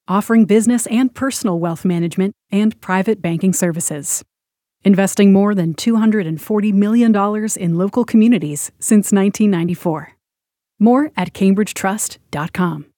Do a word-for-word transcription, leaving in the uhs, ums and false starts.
offering business and personal wealth management and private banking services. Investing more than two hundred forty million dollars in local communities since nineteen ninety-four. More at cambridge trust dot com.